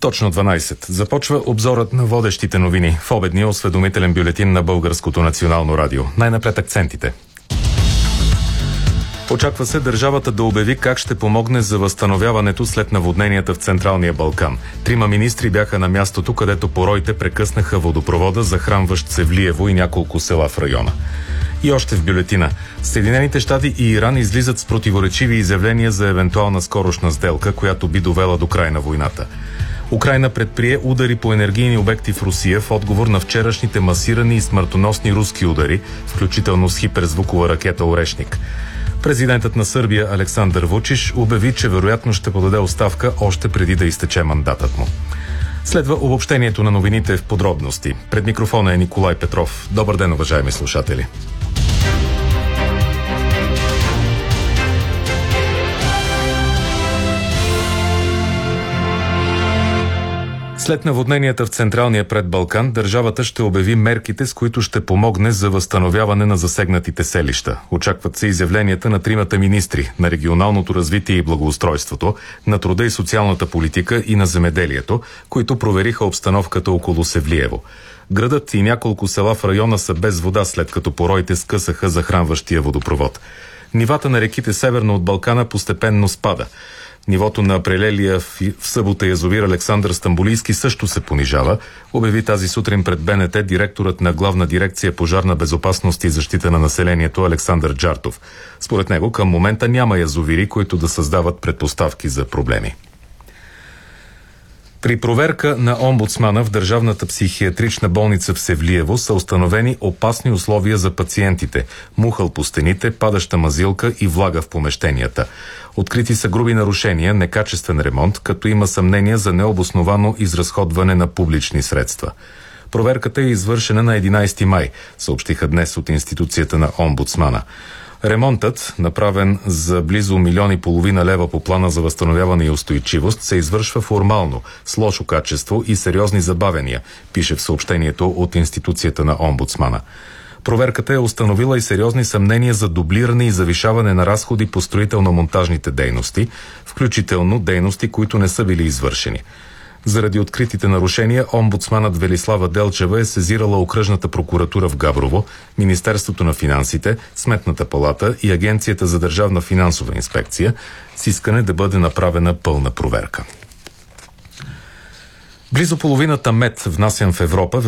Точно 12. Започва обзорът на водещите новини в обедния осведомителен бюлетин на Българското национално радио. Най-напред акцентите. Очаква се държавата да обяви как ще помогне за възстановяването след наводненията в Централния Балкан. 3 министри бяха на мястото, където пороите прекъснаха водопровода, захранващ Севлиево и няколко села в района. И още в бюлетина. Съединените щати и Иран излизат с противоречиви изявления за евентуална скорошна сделка, която би довела до край на войната. Украйна предприе удари по енергийни обекти в Русия в отговор на вчерашните масирани и смъртоносни руски удари, включително с хиперзвукова ракета Орешник. Президентът на Сърбия Александър Вучич обяви, че вероятно ще подаде оставка още преди да изтече мандатът му. Следва обобщението на новините в подробности. Пред микрофона е Николай Петров. Добър ден, уважаеми слушатели. След наводненията в Централния предбалкан, държавата ще обяви мерките, с които ще помогне за възстановяване на засегнатите селища. Очакват се изявленията на 3 министри на регионалното развитие и благоустройството, на труда и социалната политика и на земеделието, които провериха обстановката около Севлиево. Градът и няколко села в района са без вода, след като пороите скъсаха захранващия водопровод. Нивата на реките северно от Балкана постепенно спада. Нивото на прелелия в събота язовир Александър Стамболийски също се понижава, обяви тази сутрин пред БНТ директорът на Главна дирекция пожарна безопасност и защита на населението Александър Джартов. Според него към момента няма язовири, които да създават предпоставки за проблеми. При проверка на омбудсмана в Държавната психиатрична болница в Севлиево са установени опасни условия за пациентите – мухъл по стените, падаща мазилка и влага в помещенията. Открити са груби нарушения, некачествен ремонт, като има съмнение за необосновано изразходване на публични средства. Проверката е извършена на 11 май, съобщиха днес от институцията на омбудсмана. Ремонтът, направен за близо 1,5 милиона лева по плана за възстановяване и устойчивост, се извършва формално, с лошо качество и сериозни забавения, пише в съобщението от институцията на омбудсмана. Проверката е установила и сериозни съмнения за дублиране и завишаване на разходи по строително-монтажните дейности, включително дейности, които не са били извършени. Заради откритите нарушения, омбудсманът Велислава Делчева е сезирала Окръжната прокуратура в Габрово, Министерството на финансите, Сметната палата и Агенцията за държавна финансова инспекция с искане да бъде направена пълна проверка. Близо половината мед, внасян в Европа,